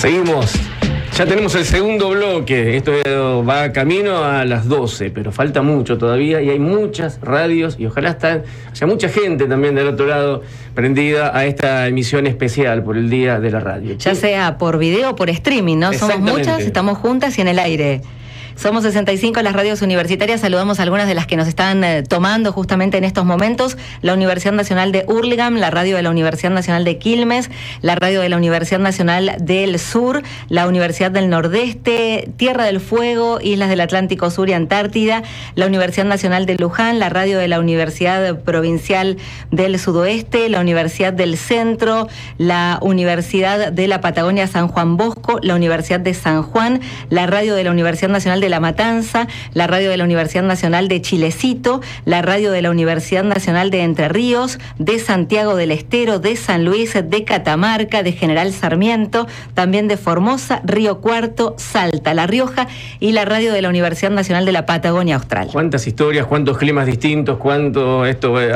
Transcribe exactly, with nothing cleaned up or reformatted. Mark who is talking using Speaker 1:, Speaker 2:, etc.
Speaker 1: Seguimos. Ya tenemos el segundo bloque. Esto va camino a las doce, pero falta mucho todavía y hay muchas radios y ojalá están, haya mucha gente también del otro lado prendida a esta emisión especial por el Día de la Radio.
Speaker 2: Ya sea por video o por streaming, ¿no? Somos muchas, estamos juntas y en el aire. Somos sesenta y cinco las radios universitarias, saludamos a algunas de las que nos están eh, tomando justamente en estos momentos. La Universidad Nacional de Hurlingham, la radio de la Universidad Nacional de Quilmes, la radio de la Universidad Nacional del Sur, la Universidad del Nordeste, Tierra del Fuego, Islas del Atlántico Sur y Antártida, la Universidad Nacional de Luján, la radio de la Universidad Provincial del Sudoeste, la Universidad del Centro, la Universidad de la Patagonia San Juan Bosco, la Universidad de San Juan, la radio de la Universidad Nacional de La Matanza, la radio de la Universidad Nacional de Chilecito, la radio de la Universidad Nacional de Entre Ríos, de Santiago del Estero, de San Luis, de Catamarca, de General Sarmiento, también de Formosa, Río Cuarto, Salta, La Rioja y la radio de la Universidad Nacional de la Patagonia Austral.
Speaker 1: ¿Cuántas historias, cuántos climas distintos, cuánto esto